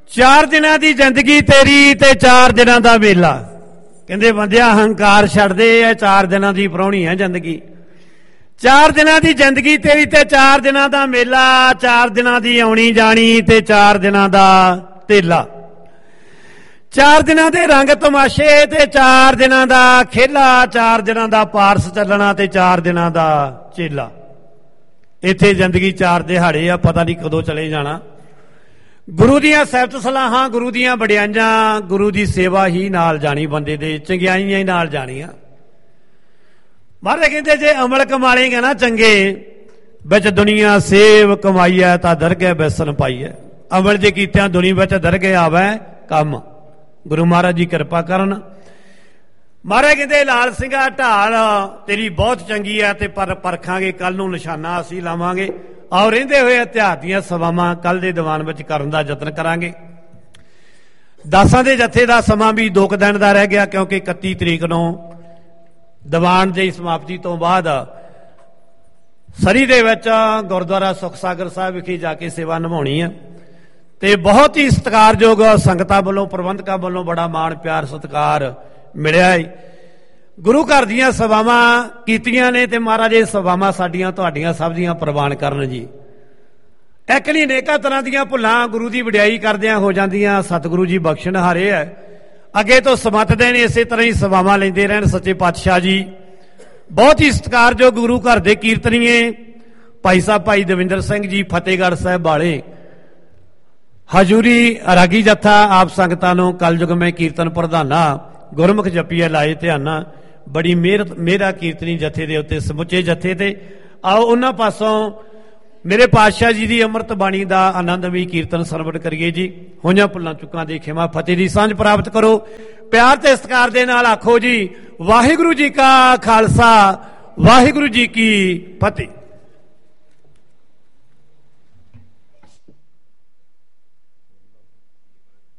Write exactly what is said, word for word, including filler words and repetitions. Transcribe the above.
चार दिनां दी जिंदगी तेरी ते चार दिनां दा मेला। कहंदे बंदिया हंकार छड्ड दे, चार दिनां दी परौणी है जिंदगी। चार दिनां दी जिंदगी तेरी ते चार दिनां दा मेला, चार दिनां दी आउणी जाणी ते चार दिनां दा तेला। चार दिनां दे रंग तमाशे ते चार दिनां दा खेला, चार दिनां दा पारस चलना ते चार दिनां दा चेला। इत्थे जिंदगी चार दिहाड़े आ, पता नहीं कदों चले जाना। गुरु दियां सिफत सलाहां, गुरु दियां वडियाइयां, गुरु दी सेवा ही नाल जानी, बंदे दे चंगियाइयां ही नाल जानियां। महाराज कहंदे जे अमल कमालेगा ना चंगे, बिच दुनिया सेव कमाई है तां दरगह बैसन पाई है। अमल जे कीतियां दुनिया बिच दरगह आवे कम। गुरु महाराज जी कृपा करन। महाराज कहंदे लाल सिंघा ढाल तेरी बहुत चंगी है ते पर परखांगे कल नूं निशाना असीं लावांगे। आओ रहिंदे होए इतिहास दीयां सभावां कल दे दीवान विच करन दा यतन करांगे। दासां दे जत्थे दा समां भी दो क दिन दा रह गया, क्योंकि इकत्ती तरीक नूं दीवान दी समाप्ति तो बाद सरी दे विच गुरुद्वारा सुख सागर साहिब विखे जाके सेवा निभाउणी है। ते बहुत ही सत्कारयोग संगतां वल्लों, प्रबंधकां वल्लों बड़ा मान प्यार सत्कार मिलिया है। गुरु घर दीयां सभावां कीतियां ने ते महाराज ये सभावां साडीआं तुहाडीआं सब दीयां प्रवान करन जी। एक नहीं अनेकां तरह दीयां भुल्लां गुरु दी वडियाई करदिआं हो जांदियां। सतगुरु जी बख्शणहारे है, अगे तो समत देण इसे तरह ही सभावां लैंदे रहण। सच्चे पातशाह जी बहुत ही सत्कारयोग गुरु घर दे कीर्तनीए भाई साहब भाई दविंदर सिंह जी फतेहगढ़ साहिब वाले, हजूरी रागी जत्था आप संगतां नूं कलयुग में कीर्तन प्रधाना गुरमुख जपीए लाए ध्याना। बड़ी मेहर मेहरा कीर्तनी जत्थे दे उत्ते समुचे जत्थे ते आओ उन्हां पासों मेरे पातशाह जी की अमृत बाणी का आनंद भी कीर्तन सरवण करिए जी। होइयां भुल्लां चुकां दी खिमा फतेह दी सांझ प्राप्त करो। प्यार ते सत्कार दे नाल आखो जी वाहिगुरू जी का खालसा वाहिगुरू जी की फतेह।